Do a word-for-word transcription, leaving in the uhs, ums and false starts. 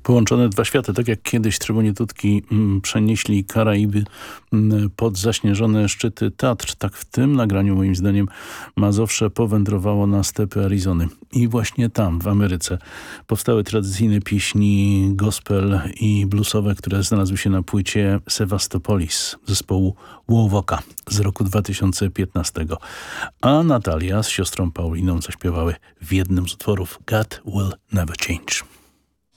Połączone dwa światy, tak jak kiedyś Trybunitutki mm, przenieśli Karaiby mm, pod zaśnieżone szczyty Tatr, tak w tym nagraniu moim zdaniem Mazowsze powędrowało na stepy Arizony. I właśnie tam, w Ameryce, powstały tradycyjne pieśni gospel i bluesowe, które znalazły się na płycie Sevastopolis zespołu Łowoka z roku dwa tysiące piętnastego. A Natalia z siostrą Pauliną zaśpiewały w jednym z utworów God Will Never Change.